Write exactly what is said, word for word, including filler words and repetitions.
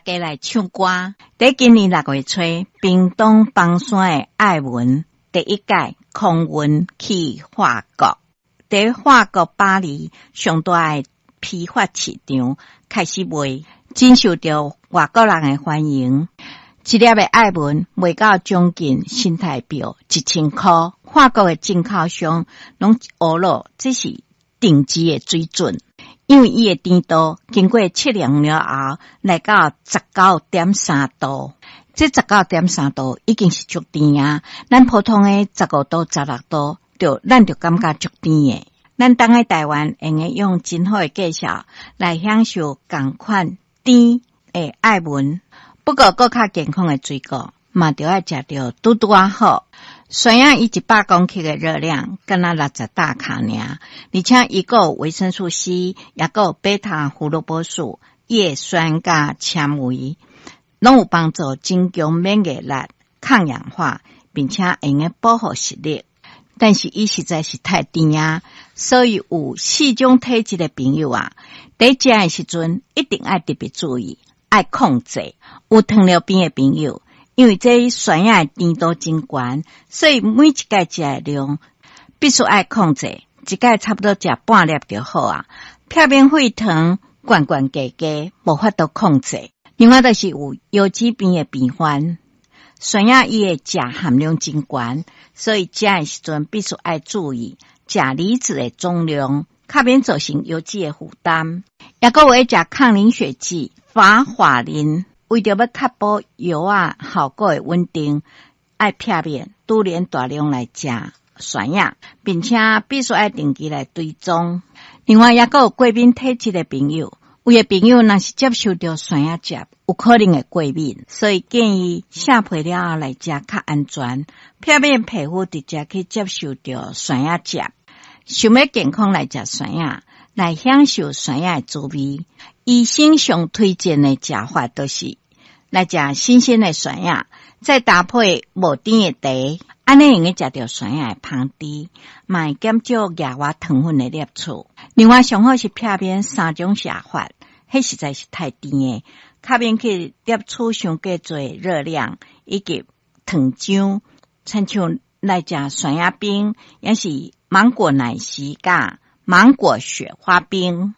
家来唱歌。在今年六月初，屏东邦山的爱文第一届空运去法国，在法国巴黎上大的批发市场开始卖，真受到外国人的欢迎。一粒的爱文卖到将近新台币一千块，法国的进口商拢学了，这是顶级的水准。因为伊的甜度经过测量了后，来到十九点三度。这十九点三度已经是足甜啊！咱普通的十五度、十六度，就咱就感觉足甜的。咱当在台湾用个用真好的介绍来享受同款甜的爱文。不过更较健康的水果，嘛就要食到拄拄啊好。虽然伊一百公克的热量，敢若六十大卡尔，而且伊个有维生素 C， 也个有贝塔胡萝卜素、叶酸甲纤维，拢有帮助增强免疫力、抗氧化，并且用个保护视力。但是伊实在是太甜啊，所以有四种体质的朋友啊，在食的时阵一定要特别注意。爱控制，有糖尿病的朋友，因为这酸亚的甜度真悬，所以每一届食的量必须爱控制，一届差不多食半粒就好啊。片面血糖悬悬低低，无法度控制。另外就是有腰子病的病患，酸亚伊的钾含量真悬，所以食的时阵必须爱注意钾离子的总量，较免造成腰子的负担。也个有爱食抗凝血剂。法华林为着要确保药啊效果的稳定，爱片面拄连大量来食酸药，并且必须爱定期来追踪。另外，也个有过敏体质的朋友，有的朋友若是接受到酸药食，有可能会过敏，所以建议下配了后来食较安全。片面皮肤直接去接受到酸药食，想要健康来食酸药，来享受酸药的滋味。医生上推荐的食法都是来食新鲜的酸药，再搭配无甜的茶，安尼用个食到酸药的香甜，嘛会减少额外糖分的摄取。另外上好是片面三种食法，迄实在是太甜的，较免去摄取伤过侪热量以及糖浆，亲像来食酸药冰，也是芒果奶昔甲芒果雪花冰。